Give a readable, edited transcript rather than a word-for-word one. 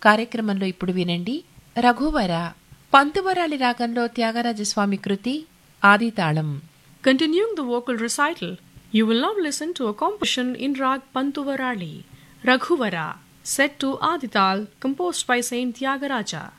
కార్యక్రమంలో ఇప్పుడు వినండి రఘువర పంతువరాళి రాగంలో త్యాగరాజస్వామి కృతి ఆదితాళం. Continuing the vocal recital, you will now listen to a composition in Rag Pantuvarali, Raghuvara, set to Adital, composed by Saint Tyagaraja.